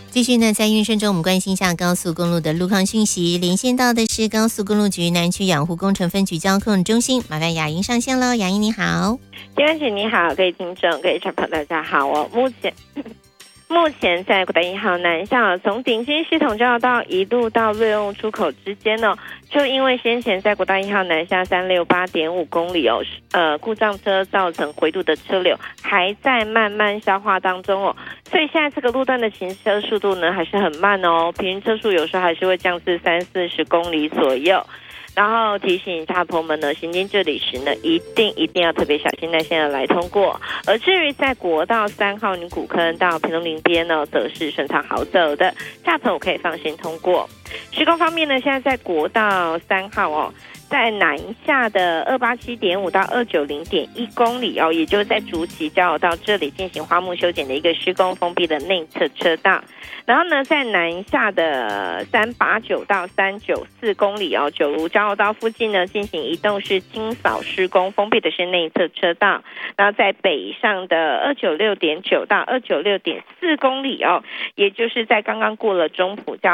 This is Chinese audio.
继续呢，在运生中，我们关心一下高速公路的路况讯息。连线到的是高速公路局南区养护工程分局交控中心，麻烦雅莹上线了。雅莹你好， 金安姐你好，各位听众、各位小朋友大家好。目前在国道1号南向从顶新系统交流道一路到瑞用出口之间呢，就因为先前在国道1号南下368.5公里故障车造成回堵的车流还在慢慢消化当中哦，所以现在这个路段的行车速度呢还是很慢哦，平均车速有时候还是会降至30-40公里左右。然后提醒大朋友们呢，行经这里时呢，一定要特别小心，耐心的来通过。而至于在国道3号女古坑到屏东林边呢，则是顺畅好走的，下层我可以放心通过。施工方面呢，现在在国道3号在南下的287.5到290.1公里也就是在竹崎交流道这里进行花木修剪的一个施工封闭的内侧车道。然后呢，在南下的389到394公里九如交流道附近呢，进行移动式清扫施工，封闭的是内侧车道。然后在北上的296.9到296.4公里也就是在刚刚过了中埔交